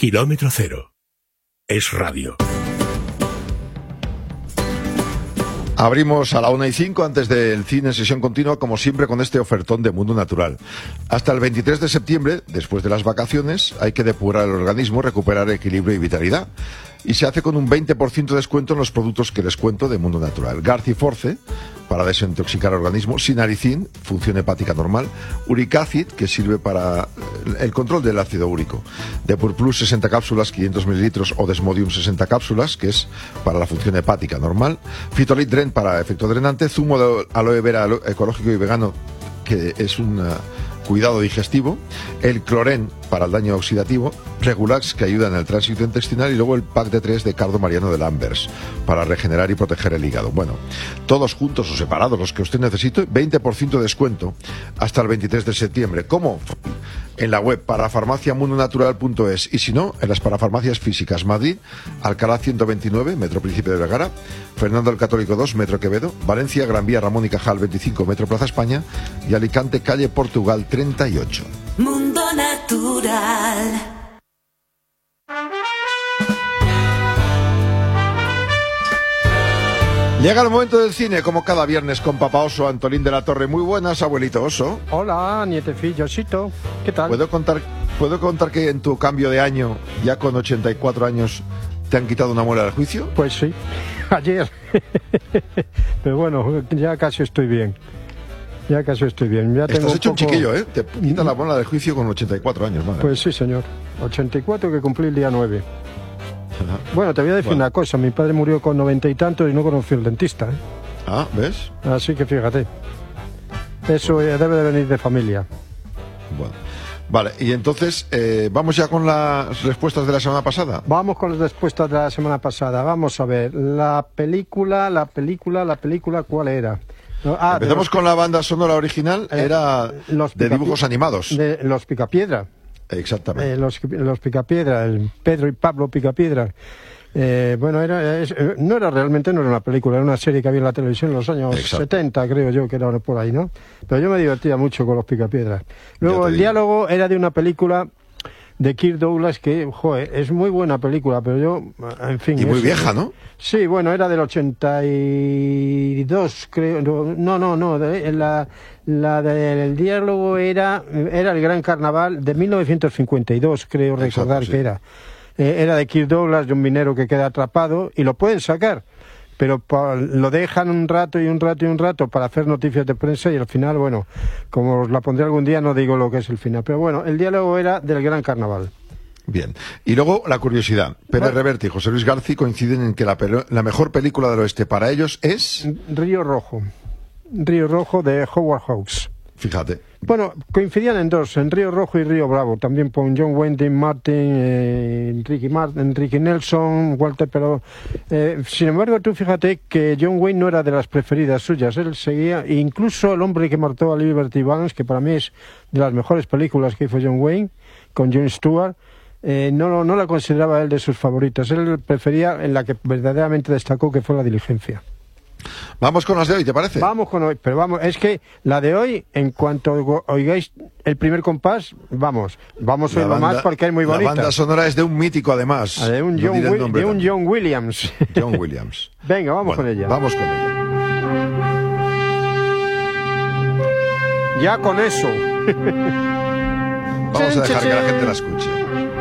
Kilómetro Cero. Es radio. Abrimos a la 1:05 antes del cine en sesión continua, como siempre, con este ofertón de Mundo Natural. Hasta el 23 de septiembre, después de las vacaciones, hay que depurar el organismo, recuperar equilibrio y vitalidad. Y se hace con un 20% de descuento en los productos que les cuento de Mundo Natural. Garciforce, para desintoxicar el organismo. Sinaricin, función hepática normal. Uric Acid, que sirve para el control del ácido úrico. Depur Plus, 60 cápsulas, 500 mililitros. O Desmodium, 60 cápsulas, que es para la función hepática normal. Phytolit Dren, para efecto drenante. Zumo de aloe vera ecológico y vegano, que es un cuidado digestivo. El Cloren, para el daño oxidativo. Regulax, que ayuda en el tránsito intestinal. Y luego el pack de 3 de Cardo Mariano de Lambers, para regenerar y proteger el hígado. Bueno, todos juntos o separados, los que usted necesite, 20% de descuento hasta el 23 de septiembre. ¿Cómo? En la web parafarmaciamundonatural.es, y si no, en las parafarmacias físicas: Madrid, Alcalá 129, Metro Príncipe de Vergara; Fernando el Católico 2, Metro Quevedo; Valencia, Gran Vía Ramón y Cajal 25, Metro Plaza España; y Alicante, calle Portugal 38. Mundo Natural. Llega el momento del cine, como cada viernes, con Papá Oso, Antolín de la Torre. Muy buenas, abuelito Oso. Hola, nietecillosito. ¿Qué tal? ¿Puedo contar que en tu cambio de año, ya con 84 años, te han quitado una muela del juicio? Pues sí, ayer. Pero bueno, ya casi estoy bien. Ya Estás tengo hecho un chiquillo, ¿eh? Te quitan la muela del juicio con 84 años, madre. Pues sí, señor. 84 que cumplí el día 9. Ajá. Bueno, te voy a decir una cosa. Mi padre murió con 90 y tantos y no conoció el dentista, ¿eh? Ah, ¿ves? Así que fíjate. Eso debe de venir de familia. Bueno. Vale, y entonces, ¿vamos ya con las respuestas de la semana pasada? Vamos con las respuestas de la semana pasada. Vamos a ver. La película, ¿cuál era? Empezamos con la banda sonora original, era de dibujos animados. De los Picapiedra. Exactamente. Los Picapiedra, el Pedro y Pablo Picapiedra. Bueno, no era una película, era una serie que había en la televisión en los años 70, creo yo, que era por ahí, ¿no? Pero yo me divertía mucho con los Picapiedra. Luego el diálogo era de una película de Kirk Douglas que, joder, es muy buena película, pero yo, en fin... Y muy vieja, ¿no? Sí, bueno, era del 82, creo. No, la del diálogo era el Gran Carnaval de 1952, creo recordar que era. Era de Kirk Douglas, de un minero que queda atrapado, y lo pueden sacar, pero lo dejan un rato para hacer noticias de prensa, y al final, bueno, como os la pondré algún día, no digo lo que es el final, pero bueno, el diálogo era del Gran Carnaval. Bien, y luego la curiosidad. Pérez Reverte y José Luis García coinciden en que la mejor película del oeste para ellos es... Río Rojo de Howard Hawks. Fíjate. Bueno, coincidían en dos, en Río Rojo y Río Bravo, también con John Wayne, Dean Martin, Enrique Nelson, Walter, pero sin embargo tú fíjate que John Wayne no era de las preferidas suyas, él seguía, incluso El hombre que mató a Liberty Balance, que para mí es de las mejores películas que hizo John Wayne, con Jon Stewart, no la consideraba él de sus favoritas, él prefería en la que verdaderamente destacó, que fue La diligencia. Vamos con las de hoy, ¿te parece? Vamos con hoy, pero vamos, es que la de hoy, en cuanto oigáis el primer compás, vamos a oírlo más porque es muy bonita. La banda sonora es de un mítico, además. De un John Williams. John Williams. Venga, vamos con ella. Vamos con ella. Ya con eso. Vamos a dejar que la gente la escuche.